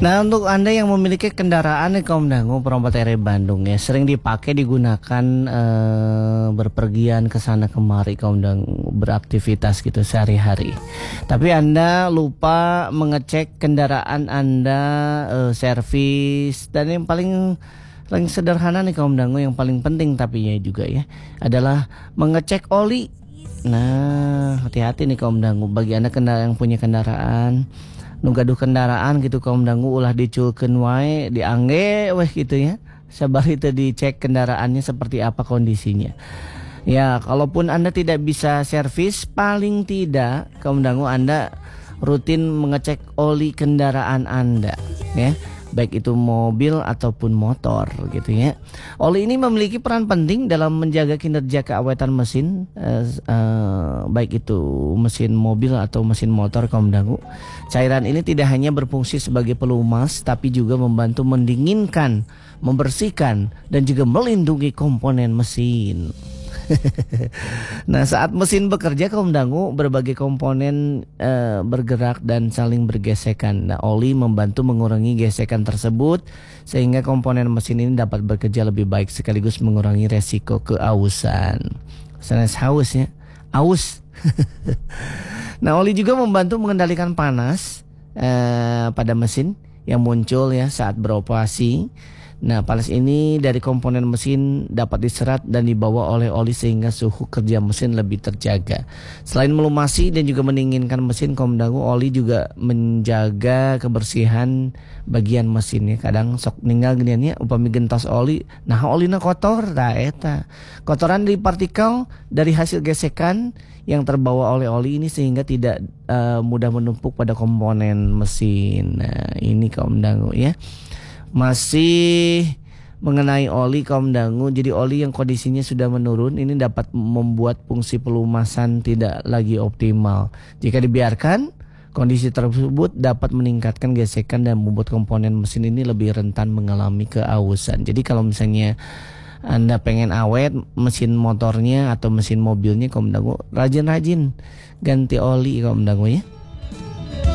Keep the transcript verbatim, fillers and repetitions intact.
Nah, untuk Anda yang memiliki kendaraan nih kaum dangu perompat R E Bandung ya, sering dipakai digunakan eh, berpergian ke sana kemari kaum dangu, beraktivitas gitu sehari-hari. Tapi Anda lupa mengecek kendaraan Anda, eh, servis, dan yang paling paling sederhana nih kaum dangu, yang paling penting tapi ya juga ya adalah mengecek oli. Nah, hati-hati nih kaum dangu, bagi Anda kendara yang punya kendaraan, nu gaduh kendaraan gitu kaum dangu, ulah diculkeun wae, diangge weh gitu ya. Sabari teu dicek kendaraannya seperti apa kondisinya. Ya, kalaupun Anda tidak bisa servis, paling tidak kaum dangu Anda rutin mengecek oli kendaraan Anda ya. Baik itu mobil ataupun motor gitu ya. Oli ini memiliki peran penting dalam menjaga kinerja keawetan mesin, eh, eh, baik itu mesin mobil atau mesin motor kaum dangu. Cairan ini tidak hanya berfungsi sebagai pelumas, tapi juga membantu mendinginkan, membersihkan, dan juga melindungi komponen mesin. Nah, saat mesin bekerja kaum dangu, berbagai komponen e, bergerak dan saling bergesekan. Nah, oli membantu mengurangi gesekan tersebut sehingga komponen mesin ini dapat bekerja lebih baik sekaligus mengurangi resiko keausan. Sanes haus ya, aus. Nah, oli juga membantu mengendalikan panas e, pada mesin yang muncul ya saat beroperasi. Nah, panas ini dari komponen mesin dapat diserap dan dibawa oleh oli sehingga suhu kerja mesin lebih terjaga. Selain melumasi dan juga mendinginkan mesin kaum dangu, oli juga menjaga kebersihan bagian mesinnya. Kadang sok ninggal giniannya upami gentos oli, nah olina kotor tah eta. Kotoran dari partikel dari hasil gesekan yang terbawa oleh oli ini sehingga tidak uh, mudah menumpuk pada komponen mesin. Nah, ini kaum dangu ya. Masih mengenai oli kaum dangu, jadi oli yang kondisinya sudah menurun ini dapat membuat fungsi pelumasan tidak lagi optimal. Jika dibiarkan, kondisi tersebut dapat meningkatkan gesekan dan membuat komponen mesin ini lebih rentan mengalami keausan. Jadi kalau misalnya Anda pengen awet mesin motornya atau mesin mobilnya kaum dangu, rajin-rajin ganti oli kaum dangu ya.